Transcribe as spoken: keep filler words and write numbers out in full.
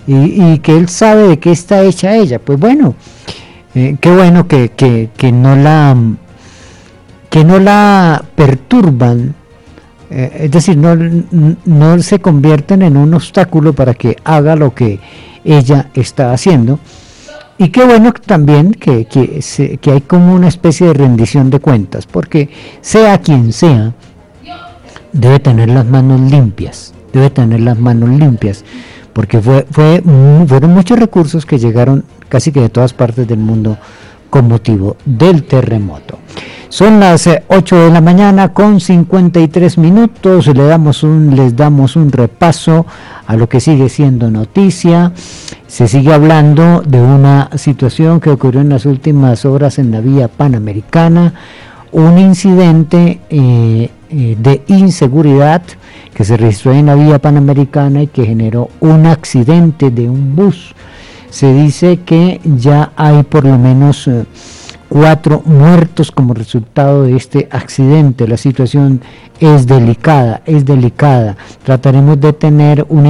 y, y que él sabe de qué está hecha ella. Pues bueno, eh, qué bueno que, que, que no la que no la perturban, eh, es decir, no, no se convierten en un obstáculo para que haga lo que ella está haciendo. Y qué bueno también que, que, se, que hay como una especie de rendición de cuentas, porque sea quien sea, debe tener las manos limpias, debe tener las manos limpias, porque fue, fue, fueron muchos recursos que llegaron casi que de todas partes del mundo con motivo del terremoto. Son las ocho de la mañana con cincuenta y tres minutos, le damos un, les damos un repaso a lo que sigue siendo noticia. Se sigue hablando de una situación que ocurrió en las últimas horas en la vía Panamericana, un incidente eh, eh, de inseguridad que se registró en la vía Panamericana y que generó un accidente de un bus. Se dice que ya hay por lo menos eh, cuatro muertos como resultado de este accidente. La situación es delicada, es delicada. Trataremos de tener una